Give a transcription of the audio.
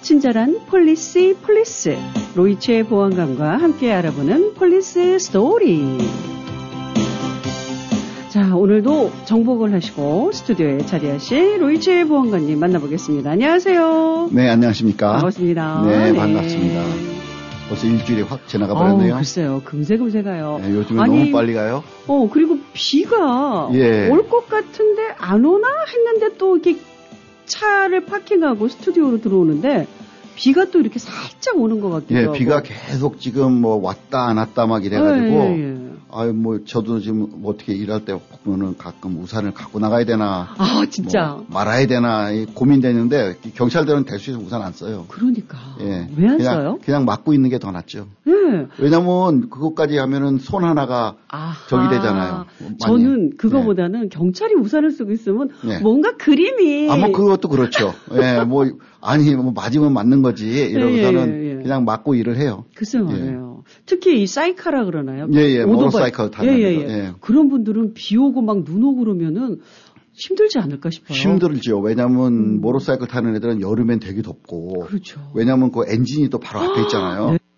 친절한 폴리시 로이치의 보안감과 함께 알아보는 폴리스 스토리. 자, 오늘도 정복을 하시고 스튜디오에 자리하신 로이치의 보안관님 만나보겠습니다. 안녕하세요. 네, 안녕하십니까. 반갑습니다. 네, 반갑습니다. 벌써 일주일이 확 지나가 버렸네요. 글쎄요. 금세 가요. 네, 요즘에 너무 빨리 가요. 그리고 비가 올 것 같은데 안 오나 했는데 또 이렇게 차를 파킹하고 스튜디오로 들어오는데 비가 또 이렇게 살짝 오는 것 같기도 하고. 비가 계속 지금 왔다 안 왔다 막 이래가지고. 저도 지금 어떻게 일할 때 보면은 가끔 우산을 갖고 나가야 되나. 진짜. 말아야 되나 고민되는데 경찰들은 대수에서 우산 안 써요. 그러니까. 왜 안 써요? 그냥 맞고 있는 게 더 낫죠. 왜냐면 그것까지 하면은 손 하나가 적이 되잖아요. 저는 그거보다는 경찰이 우산을 쓰고 있으면 뭔가 그림이. 그것도 그렇죠. 맞으면 맞는 거지. 이러고서는 그냥 맞고 일을 해요. 글쎄 말이에요. 특히 이 사이카라 그러나요? 모터사이클 타는 그런 분들은 비 오고 막 눈 오고 그러면은 힘들지 않을까 싶어요. 힘들죠. 왜냐하면 모터사이클 타는 애들은 여름엔 되게 덥고. 그렇죠. 왜냐하면 그 엔진이 또 바로 앞에 있잖아요.